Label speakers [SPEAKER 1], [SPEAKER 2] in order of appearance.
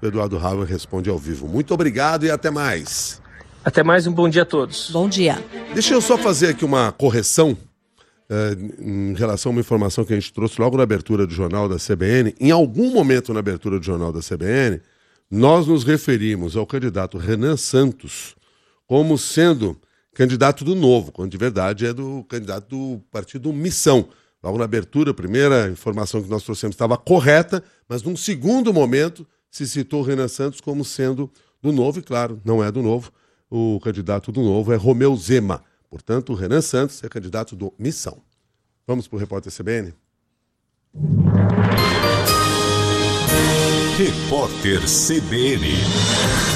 [SPEAKER 1] o Eduardo Hauer responde ao vivo. Muito obrigado e até mais.
[SPEAKER 2] Até mais, um bom dia a todos.
[SPEAKER 3] Bom dia.
[SPEAKER 1] Deixa eu só fazer aqui uma correção em relação a uma informação que a gente trouxe logo na abertura do Jornal da CBN. Em algum momento na abertura do Jornal da CBN, nós nos referimos ao candidato Renan Santos como sendo candidato do Novo, quando de verdade é do candidato do partido Missão. Logo na abertura, a primeira informação que nós trouxemos estava correta, mas num segundo momento se citou o Renan Santos como sendo do Novo, e claro, não é do Novo. O candidato do Novo é Romeu Zema. Portanto, o Renan Santos é candidato do Missão. Vamos para o Repórter CBN?
[SPEAKER 4] Repórter CBN.